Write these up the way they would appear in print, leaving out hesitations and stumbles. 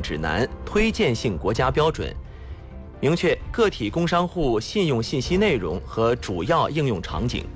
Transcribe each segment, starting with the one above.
指南推荐性国家标准，明确个体工商户信用信息内容和主要应用场景。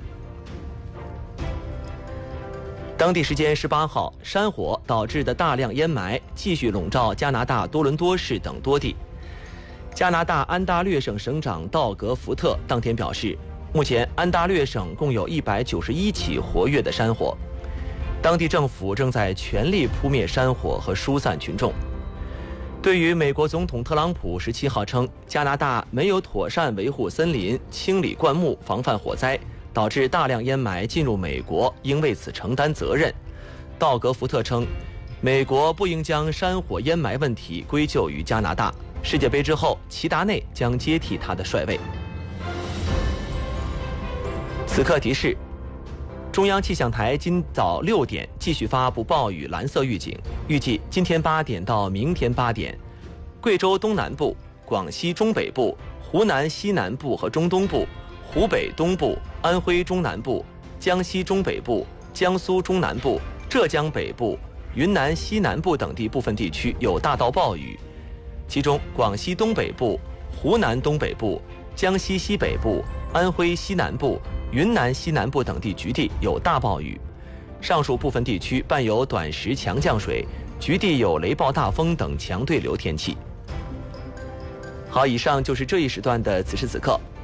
当地时间18号，山火导致的大量烟霾继续笼罩加拿大多伦多市等多地。加拿大安大略省省长道格·福特当天表示，目前安大略省共有191起活跃的山火，当地政府正在全力扑灭山火和疏散群众。对于美国总统特朗普17号称加拿大没有妥善维护森林、清理灌木、防范火灾，导致大量烟霾进入美国，应为此承担责任，道格·福特称，美国不应将山火烟霾问题归咎于加拿大。世界杯之后，齐达内将接替他的帅位。此刻提示：中央气象台今早6点继续发布暴雨蓝色预警，预计今天8点到明天8点，贵州东南部、广西中北部、湖南西南部和中东部、湖北东部、安徽中南部、江西中北部、江苏中南部、浙江北部、云南西南部等地部分地区有大到暴雨，其中广西东北部、湖南东北部、江西西北部、安徽西南部、云南西南部等地局地有大暴雨，上述部分地区伴有短时强降水，局地有雷暴大风等强对流天气。好，以上就是这一时段的此时此刻。